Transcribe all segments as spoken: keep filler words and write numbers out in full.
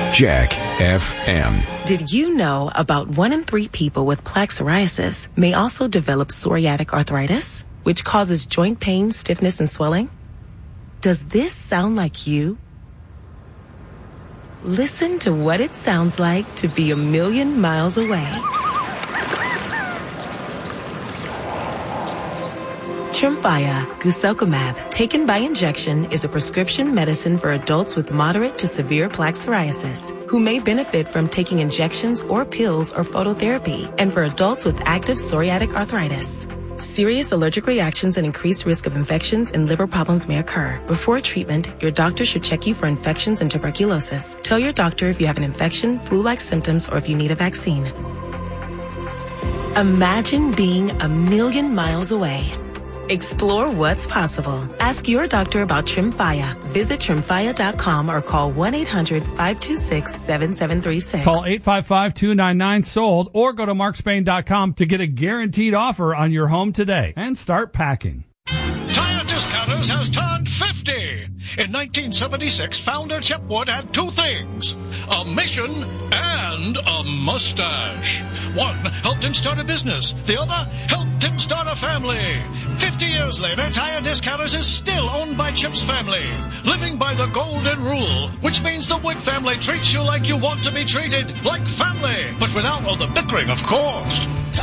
Jack F M. Did you know about one in three people with plaque psoriasis may also develop psoriatic arthritis, which causes joint pain, stiffness, and swelling? Does this sound like you? Listen to what it sounds like to be a million miles away. Tremfya guselkumab, taken by injection, is a prescription medicine for adults with moderate to severe plaque psoriasis who may benefit from taking injections or pills or phototherapy, and for adults with active psoriatic arthritis. Serious allergic reactions and increased risk of infections and liver problems may occur. Before treatment, your doctor should check you for infections and tuberculosis. Tell your doctor if you have an infection, flu-like symptoms, or if you need a vaccine. Imagine being a million miles away. Explore what's possible. Ask your doctor about Tremfya. Visit tremfya dot com or call one eight hundred five two six seven seven three six. Call eight five five two nine nine sold or go to mark spain dot com to get a guaranteed offer on your home today and start packing. Tire Discounters has turned fifty. In nineteen seventy-six, founder Chip Wood had two things, a mission and a mustache. One helped him start a business. The other helped him start a family. Fifty years later, Tire Discounters is still owned by Chip's family, living by the golden rule, which means the Wood family treats you like you want to be treated, like family, but without all the bickering, of course.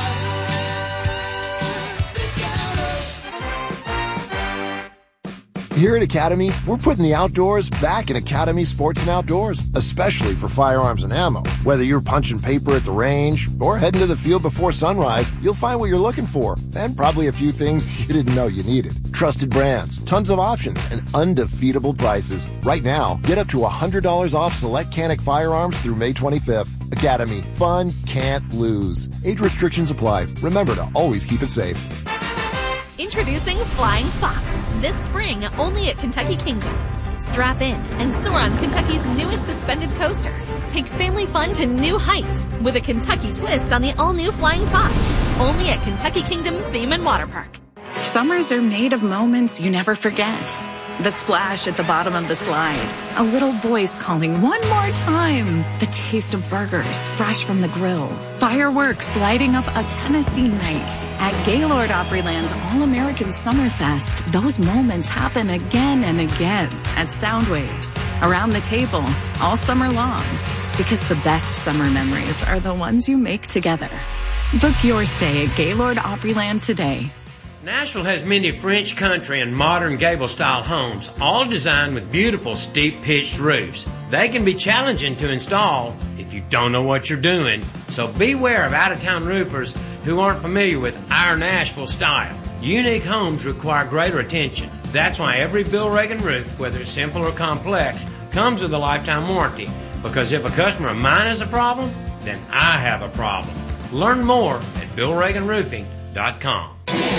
Here at Academy, we're putting the outdoors back in Academy Sports and Outdoors, especially for firearms and ammo. Whether you're punching paper at the range or heading to the field before sunrise, you'll find what you're looking for, and probably a few things you didn't know you needed. Trusted brands, tons of options, and undefeatable prices. Right now, get up to one hundred dollars off select Canik firearms through May twenty-fifth. Academy, fun can't lose. Age restrictions apply. Remember to always keep it safe. Introducing Flying Fox, this spring only at Kentucky Kingdom. Strap in and soar on Kentucky's newest suspended coaster. Take family fun to new heights with a Kentucky twist on the all-new Flying Fox, only at Kentucky Kingdom Theme and Water Park. Summers are made of moments you never forget. The splash at the bottom of the slide. A little voice calling one more time. The taste of burgers fresh from the grill. Fireworks lighting up a Tennessee night. At Gaylord Opryland's All-American Summerfest, those moments happen again and again. At Soundwaves, around the table, all summer long. Because the best summer memories are the ones you make together. Book your stay at Gaylord Opryland today. Nashville has many French country and modern gable-style homes, all designed with beautiful steep-pitched roofs. They can be challenging to install if you don't know what you're doing, so beware of out-of-town roofers who aren't familiar with our Nashville style. Unique homes require greater attention. That's why every Bill Reagan roof, whether it's simple or complex, comes with a lifetime warranty, because if a customer of mine has a problem, then I have a problem. Learn more at bill reagan roofing dot com.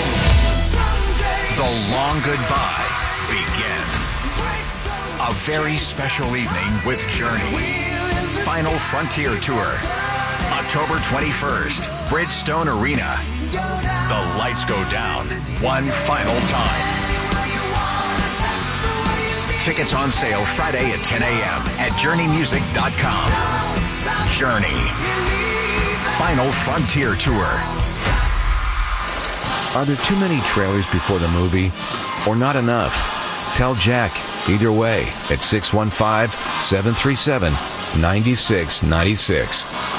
The long goodbye begins. A very special evening with Journey. Final Frontier Tour. October twenty-first, Bridgestone Arena. The lights go down one final time. Tickets on sale Friday at ten a.m. at journey music dot com. Journey. Final Frontier Tour. Are there too many trailers before the movie or not enough? Tell Jack either way at six one five, seven three seven, nine six nine six.